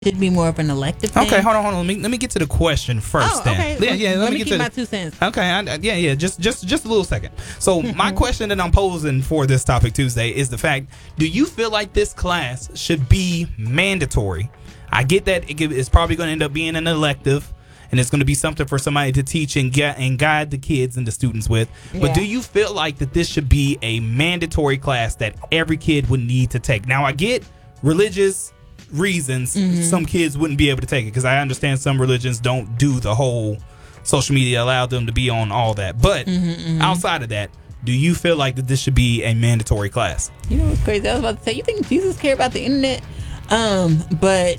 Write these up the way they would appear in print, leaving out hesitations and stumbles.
should be more of an elective thing. Okay, hold on. Let me get to the question first. Okay. Yeah. Let me keep my 2 cents. Okay, just a little second. So my question that I'm posing for this topic Tuesday is the fact: do you feel like this class should be mandatory? I get that it's probably going to end up being an elective, and it's going to be something for somebody to teach and guide the kids and the students with. But do you feel like that this should be a mandatory class that every kid would need to take? Now, I get religious reasons some kids wouldn't be able to take it, because I understand some religions don't do the whole social media, allow them to be on all that. But outside of that, do you feel like that this should be a mandatory class? You know what's crazy? I was about to say, you think Jesus cared about the internet? But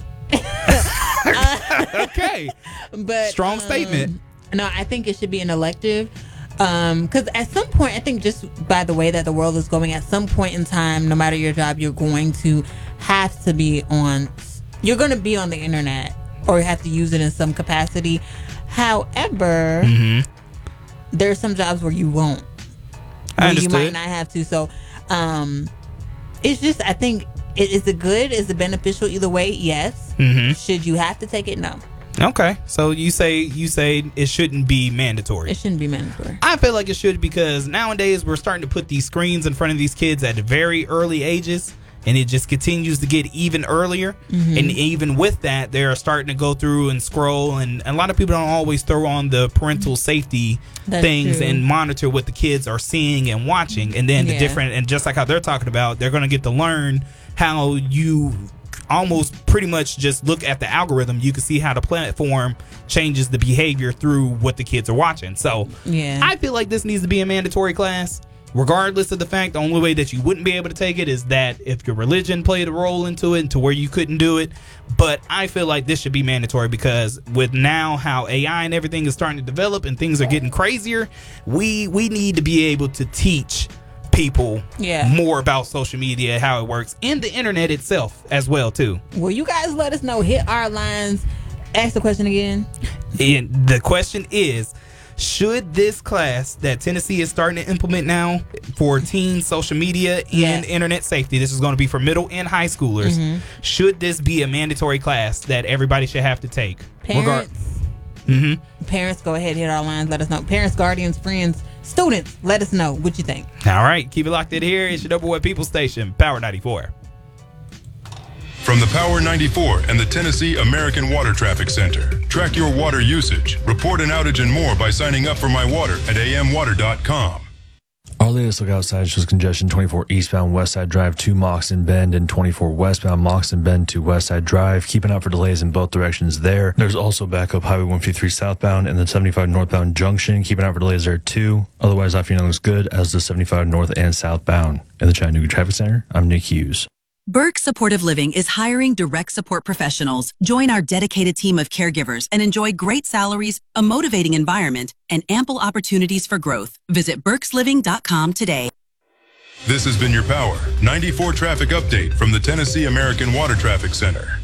okay, but strong statement. No, I think it should be an elective. Because at some point, I think just by the way that the world is going, at some point in time, no matter your job, you're going to have to be on. You're going to be on the internet, or you have to use it in some capacity. However, there's some jobs where you won't. You might not have to. So, it's just, I think, is it good? Is it beneficial either way? Yes. Should you have to take it? No. Okay, so you say it shouldn't be mandatory. It shouldn't be mandatory. I feel like it should, because nowadays we're starting to put these screens in front of these kids at very early ages, and it just continues to get even earlier. And even with that, they're starting to go through and scroll, and a lot of people don't always throw on the parental safety things and monitor what the kids are seeing and watching. And then the different, and just like how they're talking about, they're going to get to learn how you almost pretty much just look at the algorithm. You can see how the platform changes the behavior through what the kids are watching. So I feel like this needs to be a mandatory class, regardless of the fact the only way that you wouldn't be able to take it is that if your religion played a role into it to where you couldn't do it. But I feel like this should be mandatory, because with now how AI and everything is starting to develop and things are getting crazier, we need to be able to teach people more about social media, how it works, and the internet itself as well too. Well, you guys let us know. Hit our lines. Ask the question again. And the question is, should this class that Tennessee is starting to implement now for teen social media and internet safety, this is going to be for middle and high schoolers, should this be a mandatory class that everybody should have to take? Parents, go ahead, hit our lines, let us know. Parents, guardians, friends, students, let us know what you think. All right, keep it locked in here. It's your number one people station, Power 94. From the Power 94 and the Tennessee American Water Traffic Center. Track your water usage, report an outage and more by signing up for My Water at amwater.com. Our latest look outside shows congestion 24 eastbound Westside Drive to Moxon Bend and 24 westbound Moxon Bend to Westside Drive. Keep an eye out for delays in both directions there. There's also backup Highway 153 southbound and the 75 northbound junction. Keep an eye out for delays there too. Otherwise, I feel looks good as the 75 north and southbound. In the Chattanooga Traffic Center, I'm Nick Hughes. Burke Supportive Living is hiring direct support professionals. Join our dedicated team of caregivers and enjoy great salaries, a motivating environment, and ample opportunities for growth. Visit burkesliving.com today. This has been your Power 94 traffic update from the Tennessee American Water Traffic Center.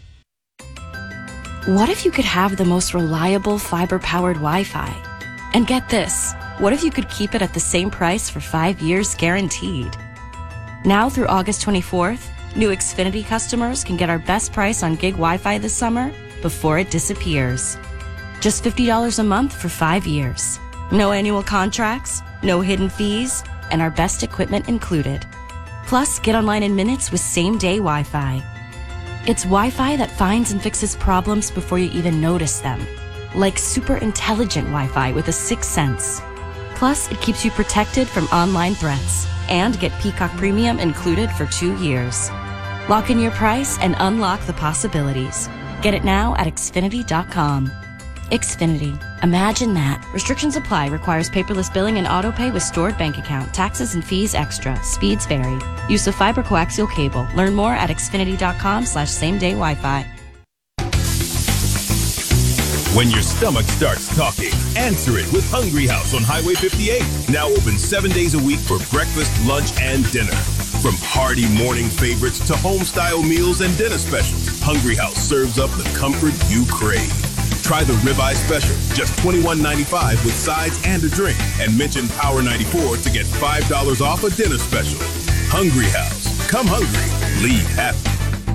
What if you could have the most reliable fiber-powered Wi-Fi? And get this, what if you could keep it at the same price for 5 years guaranteed? Now through August 24th, new Xfinity customers can get our best price on gig Wi-Fi this summer before it disappears. Just $50 a month for 5 years. No annual contracts, no hidden fees, and our best equipment included. Plus, get online in minutes with same-day Wi-Fi. It's Wi-Fi that finds and fixes problems before you even notice them. Like super intelligent Wi-Fi with a sixth sense. Plus, it keeps you protected from online threats. And get Peacock Premium included for 2 years. Lock in your price and unlock the possibilities. Get it now at Xfinity.com. Xfinity. Imagine that. Restrictions apply. Requires paperless billing and autopay with stored bank account. Taxes and fees extra. Speeds vary. Use of fiber coaxial cable. Learn more at Xfinity.com/same-day Wi-Fi. When your stomach starts talking, answer it with Hungry House on Highway 58. Now open 7 days a week for breakfast, lunch, and dinner. From hearty morning favorites to home-style meals and dinner specials, Hungry House serves up the comfort you crave. Try the ribeye special, just $21.95 with sides and a drink. And mention Power 94 to get $5 off a dinner special. Hungry House. Come hungry. Leave happy.